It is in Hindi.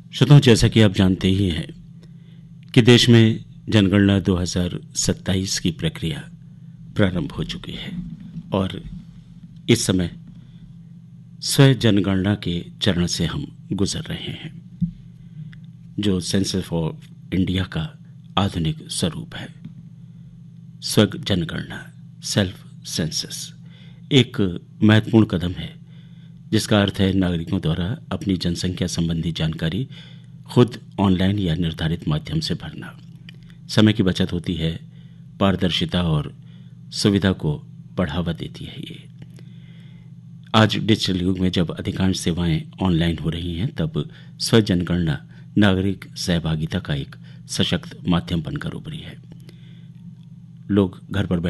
श्रोताओं, जैसा कि आप जानते ही हैं कि देश में जनगणना 2027 की प्रक्रिया प्रारंभ हो चुकी है और इस समय स्व जनगणना के चरण से हम गुजर रहे हैं, जो सेंसस ऑफ इंडिया का आधुनिक स्वरूप है। स्व जनगणना, सेल्फ सेंसस, एक महत्वपूर्ण कदम है जिसका अर्थ है नागरिकों द्वारा अपनी जनसंख्या संबंधी जानकारी खुद ऑनलाइन या निर्धारित माध्यम से भरना। समय की बचत होती है, पारदर्शिता और सुविधा को बढ़ावा देती है। ये आज डिजिटल युग में जब अधिकांश सेवाएं ऑनलाइन हो रही हैं, तब स्व जनगणना नागरिक सहभागिता का एक सशक्त माध्यम बनकर उभरी है। लोग घर पर